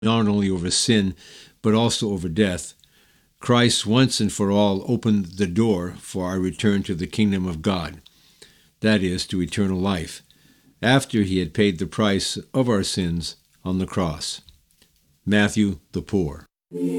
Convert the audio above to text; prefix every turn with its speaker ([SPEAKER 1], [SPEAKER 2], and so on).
[SPEAKER 1] not only over sin, but also over death, Christ once and for all opened the door for our return to the kingdom of God, that is, to eternal life, after he had paid the price of our sins on the cross. Matthew the Poor.